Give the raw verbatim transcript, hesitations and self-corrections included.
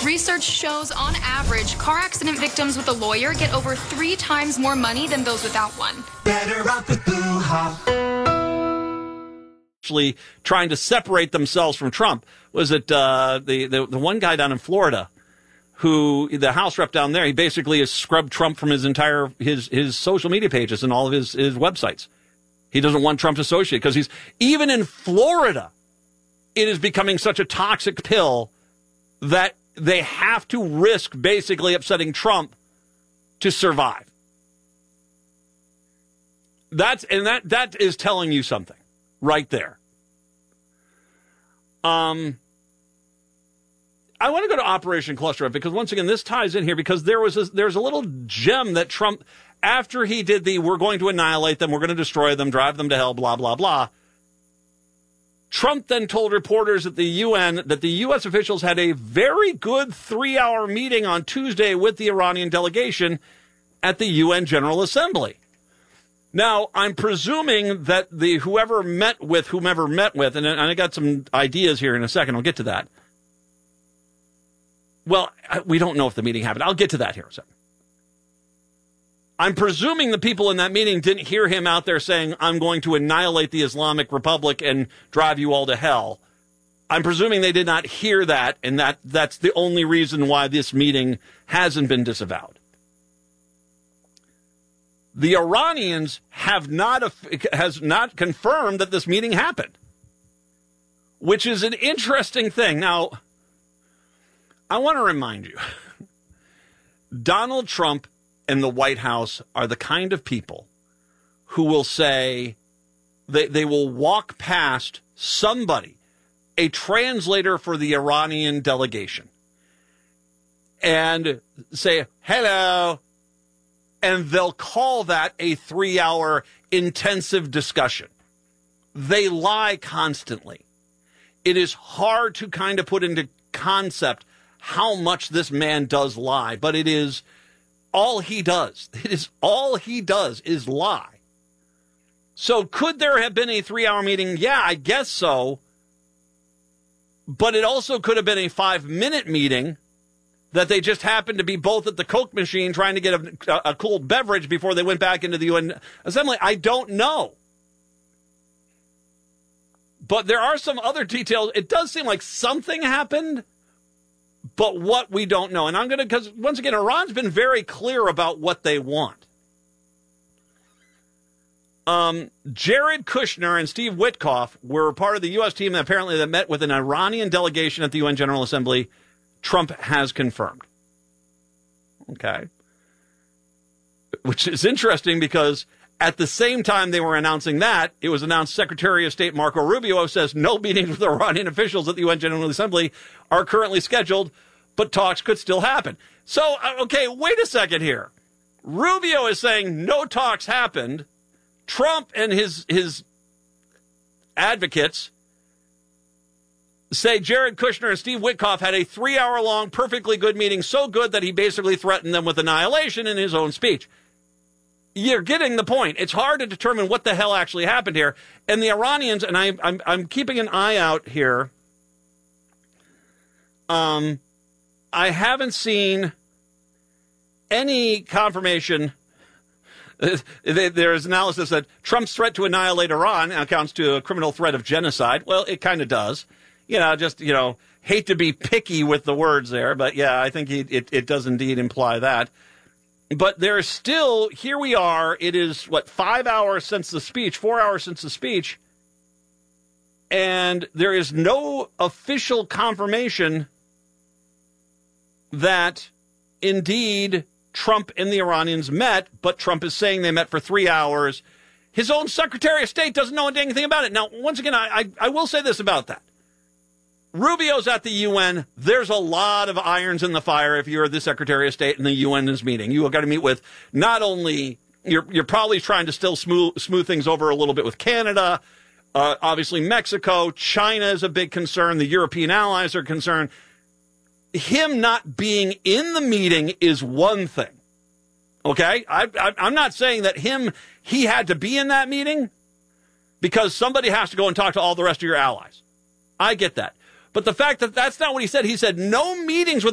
Research shows, on average, car accident victims with a lawyer get over three times more money than those without one. Better off with Boo-ha. Actually trying to separate themselves from Trump. Was it uh, the, the the one guy down in Florida who, the House rep down there, he basically has scrubbed Trump from his entire, his, his social media pages and all of his, his websites. He doesn't want Trump to associate because he's, even in Florida, it is becoming such a toxic pill that they have to risk basically upsetting Trump to survive. That's, and that, that is telling you something right there. Um, I want to go to Operation Cluster F because once again, this ties in here because there was a, there's a little gem that Trump, after he did the, we're going to annihilate them, we're going to destroy them, drive them to hell, blah, blah, blah. Trump then told reporters at the U N that the U S officials had a very good three-hour meeting on Tuesday with the Iranian delegation at the U N General Assembly. Now, I'm presuming that the whoever met with whomever met with, and I got some ideas here in a second, I'll get to that. Well, we don't know if the meeting happened. I'll get to that here in a second. I'm presuming the people in that meeting didn't hear him out there saying, I'm going to annihilate the Islamic Republic and drive you all to hell. I'm presuming they did not hear that, and that that's the only reason why this meeting hasn't been disavowed. The Iranians have not has not confirmed that this meeting happened, which is an interesting thing. Now, I want to remind you, Donald Trump and the White House are the kind of people who will say they, they will walk past somebody, a translator for the Iranian delegation, and say, hello, and they'll call that a three-hour intensive discussion. They lie constantly. It is hard to kind of put into concept how much this man does lie, but it is all he does. It is all he does is lie. So could there have been a three-hour meeting? Yeah, I guess so. But it also could have been a five-minute meeting that they just happened to be both at the Coke machine trying to get a, a cold beverage before they went back into the U N Assembly. I don't know. But there are some other details. It does seem like something happened, but what we don't know. And I'm going to, because once again, Iran's been very clear about what they want. Um, Jared Kushner and Steve Witkoff were part of the U S team apparently that met with an Iranian delegation at the U N General Assembly. Trump has confirmed. Okay. Which is interesting because at the same time they were announcing that, it was announced Secretary of State Marco Rubio says no meetings with Iranian officials at the U N General Assembly are currently scheduled, but talks could still happen. So, okay, wait a second here. Rubio is saying no talks happened. Trump and his his advocates say Jared Kushner and Steve Witkoff had a three-hour-long, perfectly good meeting, so good that he basically threatened them with annihilation in his own speech. You're getting the point. It's hard to determine what the hell actually happened here. And the Iranians, and I, I'm I'm keeping an eye out here. Um, I haven't seen any confirmation. There's analysis that Trump's threat to annihilate Iran accounts to a criminal threat of genocide. Well, it kind of does. You know, just, you know, hate to be picky with the words there, but yeah, I think it, it, it does indeed imply that. But there's still, here we are, it is, what, five hours since the speech, four hours since the speech, and there is no official confirmation that indeed Trump and the Iranians met, but Trump is saying they met for three hours. His own Secretary of State doesn't know anything about it. Now, once again, I, I, I will say this about that. Rubio's at the U N. There's a lot of irons in the fire if you're the Secretary of State and the U N is meeting. You have got to meet with not only, you're, you're probably trying to still smooth, smooth things over a little bit with Canada, uh, obviously Mexico, China is a big concern, the European allies are concerned. Him not being in the meeting is one thing, okay? I, I, I'm not saying that him, he had to be in that meeting because somebody has to go and talk to all the rest of your allies. I get that. But the fact that that's not what he said, he said no meetings with